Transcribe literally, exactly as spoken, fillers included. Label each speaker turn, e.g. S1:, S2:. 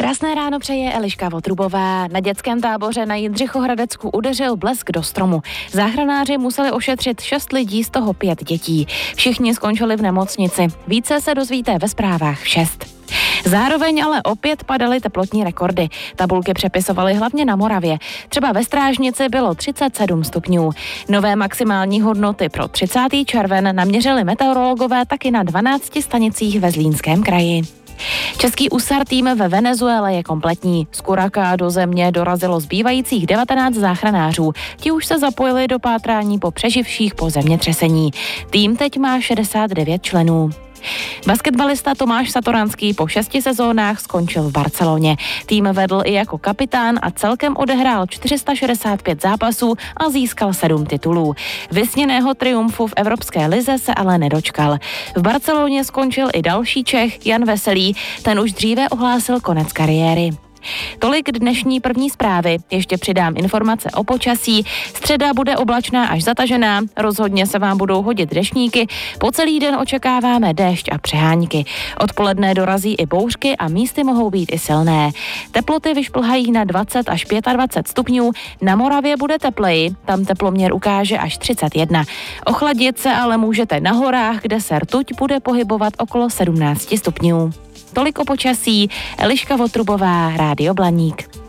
S1: Krásné ráno přeje Eliška Votrubová. Na dětském táboře na Jindřichohradecku udeřil blesk do stromu. Záchranáři museli ošetřit šest lidí, z toho pět dětí. Všichni skončili v nemocnici. Více se dozvíte ve zprávách v šest. Zároveň ale opět padaly teplotní rekordy. Tabulky přepisovaly hlavně na Moravě. Třeba ve Strážnici bylo třicet sedm stupňů. Nové maximální hodnoty pro třicátý červen naměřili meteorologové taky na dvanácti stanicích ve Zlínském kraji. Český U S A R tým ve Venezuele je kompletní. Z Curaca do země dorazilo zbývajících devatenáct záchranářů. Ti už se zapojili do pátrání po přeživších po zemětřesení. Tým teď má šedesát devět členů. Basketbalista Tomáš Satoranský po šesti sezónách skončil v Barceloně. Tým vedl i jako kapitán a celkem odehrál čtyři sta šedesát pět zápasů a získal sedm titulů. Vysněného triumfu v Evropské lize se ale nedočkal. V Barceloně skončil i další Čech Jan Veselý, ten už dříve ohlásil konec kariéry. Tolik dnešní první zprávy. Ještě přidám informace o počasí. Středa bude oblačná až zatažená, rozhodně se vám budou hodit deštníky. Po celý den očekáváme déšť a přehánky. Odpoledne dorazí i bouřky a místy mohou být i silné. Teploty vyšplhají na dvacet až dvacet pět stupňů. Na Moravě bude tepleji, tam teploměr ukáže až třicet jedna. Ochladit se ale můžete na horách, kde se rtuť bude pohybovat okolo sedmnáct stupňů. Tolik o počasí, Eliška Votrubová, Rádio Blaník.